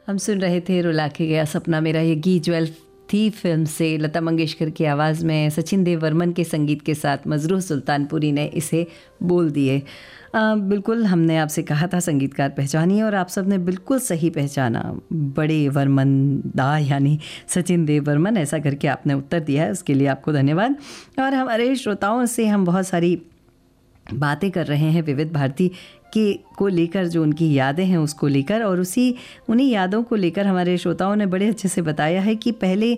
हम सुन रहे थे रुला के गया सपना मेरा, ये गीत 12 थी फिल्म से लता मंगेशकर की आवाज़ में सचिन देव वर्मन के संगीत के साथ मजरूह सुल्तानपुरी ने इसे बोल दिए। बिल्कुल हमने आपसे कहा था संगीतकार पहचानिए, और आप सब ने बिल्कुल सही पहचाना, बड़े वर्मन दा यानी सचिन देव वर्मन। ऐसा करके आपने उत्तर दिया है, उसके लिए आपको धन्यवाद। और हमारे श्रोताओं से हम बहुत सारी बातें कर रहे हैं विविध भारती के को लेकर, जो उनकी यादें हैं उसको लेकर, और उन्हीं यादों को लेकर हमारे श्रोताओं ने बड़े अच्छे से बताया है कि पहले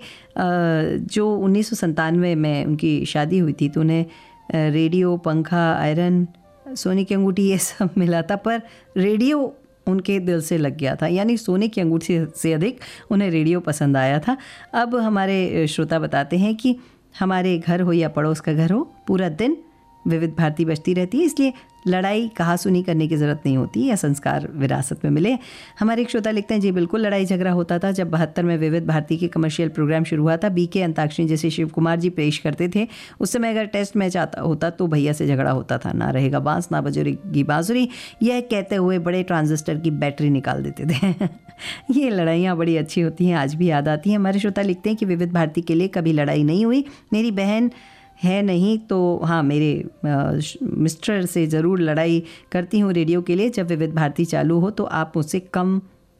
जो 1997 में उनकी शादी हुई थी तो उन्हें रेडियो, पंखा, आयरन, सोने की अंगूठी ये सब मिला था, पर रेडियो उनके दिल से लग गया था, यानी सोने की अंगूठी से अधिक उन्हें रेडियो पसंद आया था। अब हमारे श्रोता बताते हैं कि हमारे घर हो या पड़ोस का घर हो, पूरा दिन विविध भारती बजती रहती है, इसलिए लड़ाई कहासुनी करने की ज़रूरत नहीं होती या संस्कार विरासत में मिले। हमारे एक श्रोता लिखते हैं, जी बिल्कुल लड़ाई झगड़ा होता था जब 72 में विविध भारती के कमर्शियल प्रोग्राम शुरू हुआ था। बीके अंताक्षरी जैसे शिव कुमार जी पेश करते थे। उस समय अगर टेस्ट मैच आता होता तो भैया से झगड़ा होता था, ना रहेगा बांस ना बजेगी बांसुरी, यह कहते हुए बड़े ट्रांजिस्टर की बैटरी निकाल देते थे। ये लड़ाइयाँ बड़ी अच्छी होती हैं, आज भी याद आती हैं। हमारे श्रोता लिखते हैं कि विविध भारती के लिए कभी लड़ाई नहीं हुई, मेरी बहन है नहीं तो हाँ मेरे मिस्टर से ज़रूर लड़ाई करती हूँ रेडियो के लिए। जब विविध भारती चालू हो तो आप मुझसे कम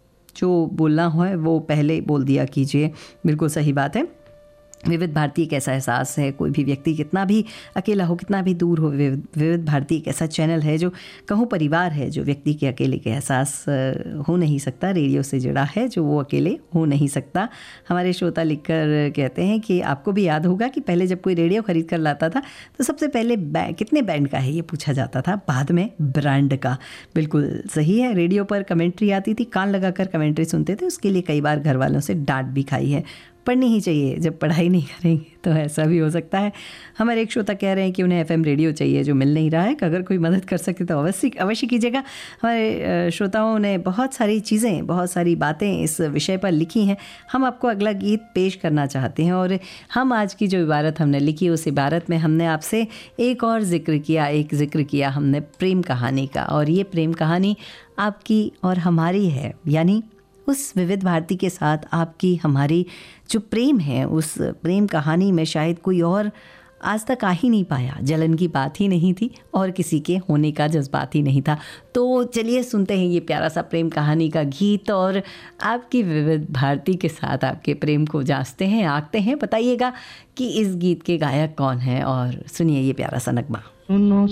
जो बोलना है वो पहले बोल दिया कीजिए। बिल्कुल सही बात है। विविध भारती एक ऐसा एहसास है, कोई भी व्यक्ति कितना भी अकेला हो, कितना भी दूर हो, विविध भारती एक ऐसा चैनल है जो कहूँ परिवार है, जो व्यक्ति के अकेले के एहसास हो नहीं सकता, रेडियो से जुड़ा है जो वो अकेले हो नहीं सकता। हमारे श्रोता लिखकर कहते हैं कि आपको भी याद होगा कि पहले जब कोई रेडियो ख़रीद कर लाता था तो सबसे पहले कितने बैंड का है ये पूछा जाता था, बाद में ब्रांड का। बिल्कुल सही है। रेडियो पर कमेंट्री आती थी, कान लगाकर कमेंट्री सुनते थे, उसके लिए कई बार घर वालों से डांट भी खाई है। पढ़नी ही चाहिए, जब पढ़ाई नहीं करेंगे तो ऐसा भी हो सकता है। हमारे एक श्रोता कह रहे हैं कि उन्हें एफएम रेडियो चाहिए जो मिल नहीं रहा है, अगर कोई मदद कर सके तो अवश्य कीजिएगा। हमारे श्रोताओं ने बहुत सारी चीज़ें, बहुत सारी बातें इस विषय पर लिखी हैं। हम आपको अगला गीत पेश करना चाहते हैं, और हम आज की जो इबारत हमने लिखी उस इबारत में हमने आपसे एक और जिक्र किया हमने प्रेम कहानी का, और ये प्रेम कहानी आपकी और हमारी है, यानी उस विविध भारती के साथ आपकी हमारी जो प्रेम है, उस प्रेम कहानी में शायद कोई और आज तक आ ही नहीं पाया, जलन की बात ही नहीं थी और किसी के होने का जज्बात ही नहीं था। तो चलिए सुनते हैं ये प्यारा सा प्रेम कहानी का गीत, और आपकी विविध भारती के साथ आपके प्रेम को जांचते हैं, आंकते हैं। बताइएगा कि इस गीत के गायक कौन हैं, और सुनिए ये प्यारा सा नगमा। सुनो